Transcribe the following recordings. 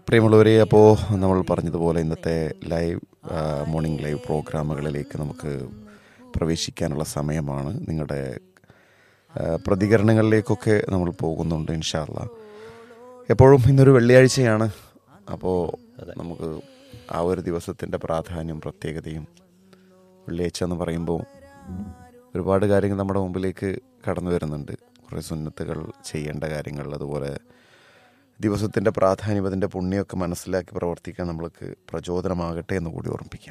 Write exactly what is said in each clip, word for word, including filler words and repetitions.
പ്രിയമുള്ളവരെ, അപ്പോൾ നമ്മൾ പറഞ്ഞതുപോലെ ഇന്നത്തെ ലൈവ് മോർണിംഗ് ലൈവ് പ്രോഗ്രാമുകളിലേക്ക് നമുക്ക് പ്രവേശിക്കാനുള്ള സമയമാണ്. നിങ്ങളുടെ ആ, പ്രതികരണങ്ങളിലേക്കൊക്കെ നമ്മൾ പോകുന്നുണ്ട് ഇൻഷാ അല്ലാ. എപ്പോഴും ഇന്നൊരു വെള്ളിയാഴ്ചയാണ്. അപ്പോൾ നമുക്ക് ആ ഒരു ദിവസത്തിൻ്റെ പ്രാധാന്യം പ്രത്യേകതയും വെള്ളിയാഴ്ച എന്ന് പറയുമ്പോൾ ഒരുപാട് കാര്യങ്ങൾ നമ്മുടെ മുമ്പിലേക്ക് കടന്നു വരുന്നുണ്ട്. കുറേ സുന്നത്തുകൾ ചെയ്യേണ്ട കാര്യങ്ങൾ, അതുപോലെ ദിവസത്തിൻ്റെ പ്രാധാന്യം, അതിൻ്റെ പുണ്യമൊക്കെ മനസ്സിലാക്കി പ്രവർത്തിക്കാൻ നമ്മൾക്ക് പ്രചോദനമാകട്ടെ എന്ന് കൂടി ഓർമ്മിപ്പിക്കാം.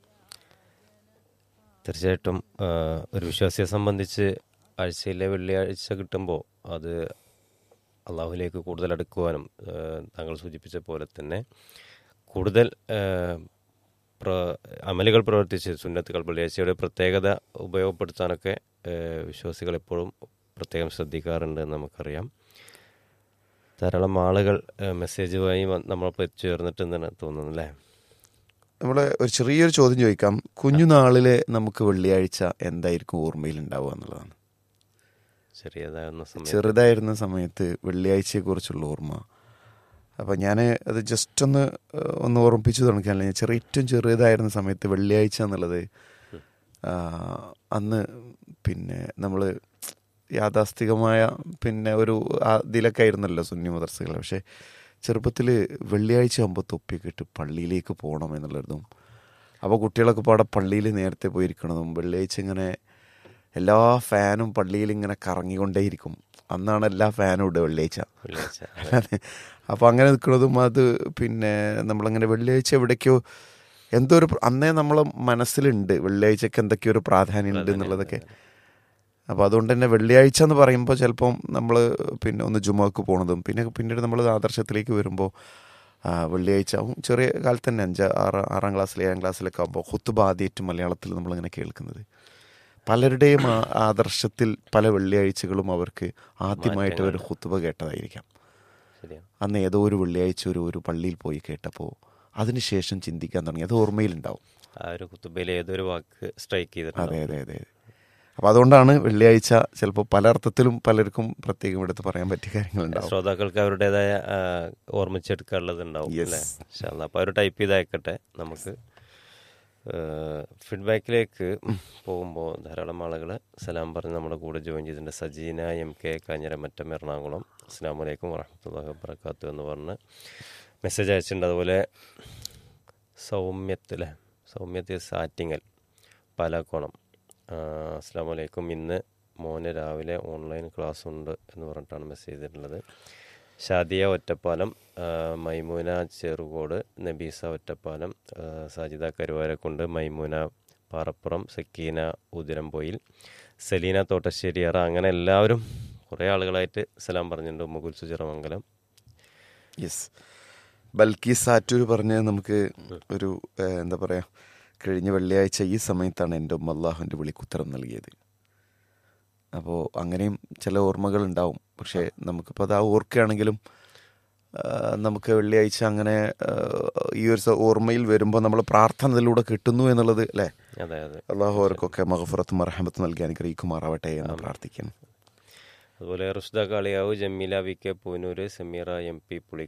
തീർച്ചയായിട്ടും ആ, ഒരു വിശ്വാസിയെ സംബന്ധിച്ച് ആഴ്ചയിലെ വെള്ളിയാഴ്ച കിട്ടുമ്പോൾ അത് അള്ളാഹുലേക്ക് കൂടുതൽ അടുക്കുവാനും ആ, താങ്കൾ സൂചിപ്പിച്ച പോലെ തന്നെ കൂടുതൽ ആ, പ്ര അമലുകൾ പ്രവർത്തിച്ച് സുന്നത്തുകൾ വെള്ളിയാഴ്ചയുടെ പ്രത്യേകത ഉപയോഗപ്പെടുത്താനൊക്കെ ആ, വിശ്വാസികൾ എപ്പോഴും പ്രത്യേകം ശ്രദ്ധിക്കാറുണ്ട് എന്ന് നമുക്കറിയാം. ധാരാളം ആളുകൾ മെസ്സേജുമായി നമ്മളൊപ്പം എത്തിച്ചേർന്നിട്ടുണ്ടെന്ന് തോന്നുന്നു അല്ലേ? നമ്മൾ ഒരു ചെറിയൊരു ചോദ്യം ചോദിക്കാം. കുഞ്ഞുനാളിലെ നമുക്ക് വെള്ളിയാഴ്ച എന്തായിരിക്കും ഓർമ്മയിൽ ഉണ്ടാവുക എന്നുള്ളതാണ്. ചെറിയതായിരുന്ന സമയം ചെറുതായിരുന്ന സമയത്ത് വെള്ളിയാഴ്ചയെക്കുറിച്ചുള്ള ഓർമ്മ. അപ്പം ഞാൻ അത് ജസ്റ്റ് ഒന്ന് ഏഹ്, ഒന്ന് ഓർമ്മിപ്പിച്ചു തുടങ്ങിയാൽ, ചെറിയ ഏറ്റവും ചെറുതായിരുന്ന സമയത്ത് വെള്ളിയാഴ്ച എന്നുള്ളത് ആ, അന്ന് പിന്നെ നമ്മൾ യാഥാസ്ഥികമായ പിന്നെ ഒരു ആ ഇതിലൊക്കെ ആയിരുന്നല്ലോ സുന്നി മദർസകൾ. പക്ഷേ ചെറുപ്പത്തിൽ വെള്ളിയാഴ്ച ആകുമ്പോൾ തൊപ്പിയൊക്കെ ഇട്ട് പള്ളിയിലേക്ക് പോകണം എന്നുള്ളതും, അപ്പോൾ കുട്ടികളൊക്കെ പാടെ പള്ളിയിൽ നേരത്തെ പോയിരിക്കണതും, വെള്ളിയാഴ്ച ഇങ്ങനെ എല്ലാ ഫാനും പള്ളിയിൽ ഇങ്ങനെ കറങ്ങിക്കൊണ്ടേയിരിക്കും. അന്നാണ് എല്ലാ ഫാനും ഇടുക വെള്ളിയാഴ്ച. വെള്ളിയാഴ്ച അതെ. അപ്പോൾ അങ്ങനെ നിൽക്കുന്നതും, അത് പിന്നെ നമ്മളങ്ങനെ വെള്ളിയാഴ്ച എവിടേക്കോ എന്തോ ഒരു പ്ര- അന്നേ നമ്മളെ മനസ്സിലുണ്ട് വെള്ളിയാഴ്ചക്ക് എന്തൊക്കെയോ ഒരു പ്രാധാന്യം ഉണ്ട് എന്നുള്ളതൊക്കെ. അപ്പോൾ അതുകൊണ്ട് തന്നെ വെള്ളിയാഴ്ച എന്ന് പറയുമ്പോൾ ചിലപ്പം നമ്മൾ പിന്നെ ഒന്ന് ജുമാക്ക് പോണതും, പിന്നെ പിന്നീട് നമ്മൾ ആദർശത്തിലേക്ക് വരുമ്പോൾ ആ, വെള്ളിയാഴ്ച ആവും. ചെറിയ കാലത്ത് തന്നെ അഞ്ച് ആറ് ആറാം ക്ലാസ്സിൽ ഏഴാം ക്ലാസ്സിലൊക്കെ ആകുമ്പോൾ ഹുത്തുബ ആദ്യമായിട്ട് മലയാളത്തിൽ നമ്മളിങ്ങനെ കേൾക്കുന്നത്. പലരുടെയും ആ- ആദർശത്തിൽ പല വെള്ളിയാഴ്ചകളും അവർക്ക് ആദ്യമായിട്ട് ഒരു ഹുത്തുബ കേട്ടതായിരിക്കാം. ശരിയാണ്. അന്ന് ഏതോ ഒരു വെള്ളിയാഴ്ച ഒരു ഒരു പള്ളിയിൽ പോയി കേട്ടപ്പോൾ അതിനുശേഷം ചിന്തിക്കാൻ തുടങ്ങി. അത് ഓർമ്മയിലുണ്ടാവും. ആ ഒരു കുത്തുബയിൽ ഏതൊരു വാക്ക് സ്ട്രൈക്ക് അതെ ചെയ്തിട്ടുണ്ട്. അതെ അതെ അതെ. അപ്പോൾ അതുകൊണ്ടാണ് വെള്ളിയാഴ്ച ചിലപ്പോൾ പല അർത്ഥത്തിലും പലർക്കും പ്രത്യേകം എടുത്ത് പറയാൻ പറ്റിയ കാര്യങ്ങളുണ്ടാവും. ശ്രോതാക്കൾക്ക് അവരുടേതായ ആ, ഓർമ്മിച്ചെടുക്കാനുള്ളത് ഉണ്ടാവും Yes. അല്ലേ? അപ്പോൾ അവർ ടൈപ്പ് ചെയ്ത് അയക്കട്ടെ. നമുക്ക് ഫീഡ്ബാക്കിലേക്ക് പോകുമ്പോൾ ധാരാളം ആളുകൾ സലാം പറഞ്ഞ് നമ്മുടെ കൂടെ ജോയിൻ ചെയ്തിട്ടുണ്ട്. സജീന എം കെ കാഞ്ഞിരമറ്റം എറണാകുളം, അസ്സലാമു അലൈക്കും വറഹ്മത്തുള്ളാഹി വബറകാതുഹു എന്ന് പറഞ്ഞ് മെസ്സേജ് അയച്ചിട്ടുണ്ട്. അതുപോലെ സൗമ്യത്ത് അല്ലേ, സൗമ്യത്ത് സാറ്റിങ്ങൽ പാലാക്കോണം, ആ, അസ്സലാമു അലൈക്കും, ഇന്ന് മോന് രാവിലെ ഓൺലൈൻ ക്ലാസ് ഉണ്ട് എന്ന് പറഞ്ഞിട്ടാണ് മെസ്സേജ് ചെയ്തിട്ടുള്ളത്. ഷാദിയ ഒറ്റപ്പാലം, ആ, മൈമൂന ചെറുകോട്, നബീസ ഒറ്റപ്പാലം, ആ, സാജിദ കരുവാരക്കുണ്ട്, മൈമൂന പാറപ്പുറം, സക്കീന ഉതിരംപോയിൽ, സലീന തോട്ടശ്ശേരിയറ, അങ്ങനെ എല്ലാവരും കുറേ ആളുകളായിട്ട് സലാം പറഞ്ഞിട്ടുണ്ട്. മുകുൽ സുചിറമംഗലം. യെസ്. ബൽക്കി സാറ്റൂർ പറഞ്ഞ് നമുക്ക് ഒരു ഏഹ്, എന്താ പറയുക, കഴിഞ്ഞ വെള്ളിയാഴ്ച ഈ സമയത്താണ് എൻ്റെ ഉമ്മ അള്ളാഹുവിൻ്റെ വിളിക്കുത്തരം നൽകിയത്. അപ്പോൾ അങ്ങനെയും ചില ഓർമ്മകൾ ഉണ്ടാവും. പക്ഷേ നമുക്കിപ്പോൾ അത് ആ ഓർക്കുകയാണെങ്കിലും ആ, നമുക്ക് വെള്ളിയാഴ്ച അങ്ങനെ ആ, ഈ ഒരു സ- ഓർമ്മയിൽ വരുമ്പോൾ നമ്മൾ പ്രാർത്ഥന ഇതിലൂടെ കിട്ടുന്നു എന്നുള്ളത് അല്ലേ. അതെ അതെ. അള്ളാഹു അവർക്കൊക്കെ മഗ്ഫിറത്തും മർഹമത്തും നൽകി അനുഗ്രഹിക്കുമാറാവട്ടെ എന്ന് പ്രാർത്ഥിക്കുന്നു. അതുപോലെ Rushda കാളിയാവ്, Jameela V K Poonoor, Sameera M P പുളി